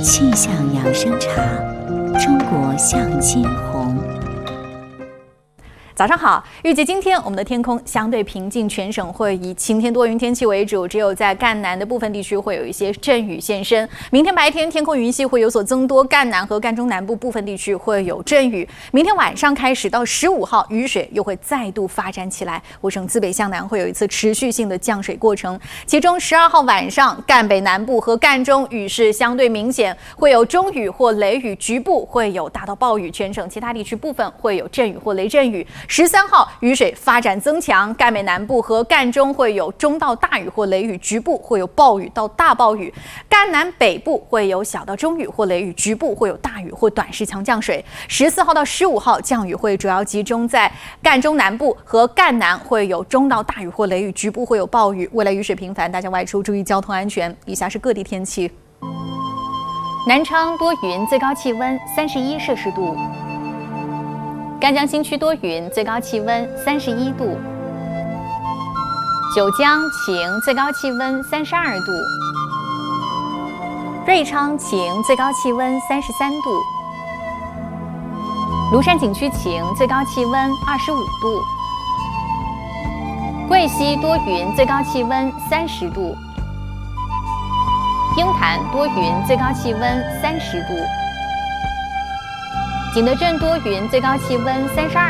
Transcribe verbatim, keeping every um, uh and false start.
气象养生茶，中国向金红。 早上好，预计今天我们的天空相对平静，全省会以晴天多云天气为主，只有在赣南的部分地区会有一些阵雨现身。明天白天天空云系会有所增多，赣南和赣中南部部分地区会有阵雨。明天晚上开始到十五号，雨水又会再度发展起来，我省自北向南会有一次持续性的降水过程。其中十二号晚上，赣北南部和赣中雨势相对明显，会有中雨或雷雨，局部会有大到暴雨，全省其他地区部分会有阵雨或雷阵雨。十三号雨水发展增强，赣北南部和赣中会有中到大雨或雷雨，局部会有暴雨到大暴雨；赣南北部会有小到中雨或雷雨，局部会有大雨或短时强降水。十四号到十五号降雨会主要集中在赣中南部和赣南，会有中到大雨或雷雨，局部会有暴雨。未来雨水频繁，大家外出注意交通安全。以下是各地天气：南昌多云，最高气温三十一摄氏度。赣江新区多云，最高气温三十一度；九江晴，最高气温三十二度；瑞昌晴，最高气温三十三度；庐山景区晴，最高气温二十五度；贵溪多云，最高气温三十度；鹰潭多云，最高气温三十度；景德镇多云，最高气温三十二